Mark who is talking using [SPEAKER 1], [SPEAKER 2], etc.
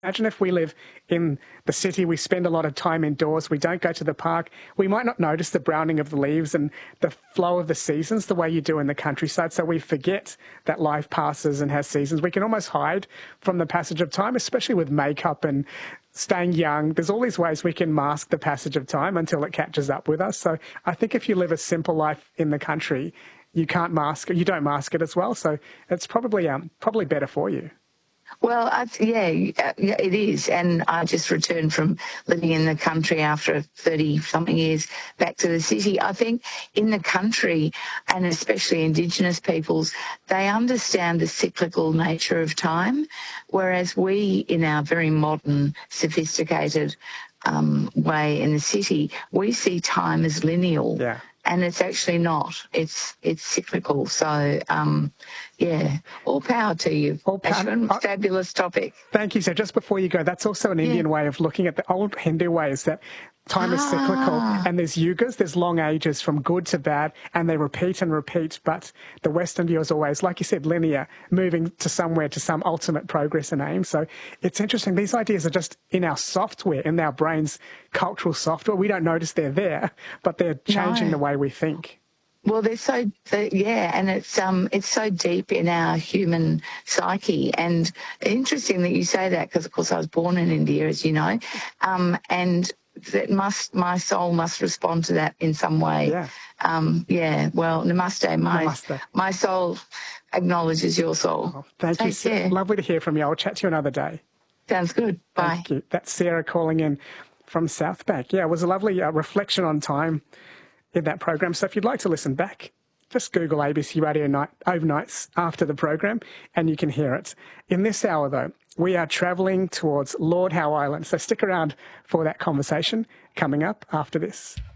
[SPEAKER 1] Imagine if we live in the city, we spend a lot of time indoors, we don't go to the park, we might not notice the browning of the leaves and the flow of the seasons the way you do in the countryside. So we forget that life passes and has seasons. We can almost hide from the passage of time, especially with makeup and staying young. There's all these ways we can mask the passage of time until it catches up with us. So I think if you live a simple life in the country, you can't mask it, you don't mask it as well. So it's probably better for you.
[SPEAKER 2] Well, yeah, it is. And I just returned from living in the country after 30-something years back to the city. I think in the country, and especially Indigenous peoples, they understand the cyclical nature of time, whereas we, in our very modern, sophisticated way in the city, we see time as lineal.
[SPEAKER 1] Yeah.
[SPEAKER 2] And it's actually not. It's cyclical. So, yeah, all power to you.
[SPEAKER 1] All power.
[SPEAKER 2] Fabulous topic.
[SPEAKER 1] Thank you. So just before you go, that's also an Indian way of looking at the old Hindu way, is that time is cyclical, and there's yugas, there's long ages from good to bad, and they repeat and repeat. But the Western view is always, like you said, linear, moving to somewhere, to some ultimate progress and aim. So it's interesting. These ideas are just in our software, in our brains, cultural software. We don't notice they're there, but they're changing the way we think.
[SPEAKER 2] Well, and it's so deep in our human psyche. And interesting that you say that, because of course I was born in India, as you know, and my soul must respond to that in some way.
[SPEAKER 1] Yeah.
[SPEAKER 2] Well, namaste. My soul acknowledges your soul.
[SPEAKER 1] Oh, thank you. Sarah. Lovely to hear from you. I'll chat to you another day.
[SPEAKER 2] Sounds good. Bye.
[SPEAKER 1] Thank you. That's Sarah calling in from South Bank. Yeah, it was a lovely reflection on time in that program. So if you'd like to listen back, just Google ABC Radio Overnights after the program and you can hear it. In this hour, though, we are travelling towards Lord Howe Island. So stick around for that conversation coming up after this.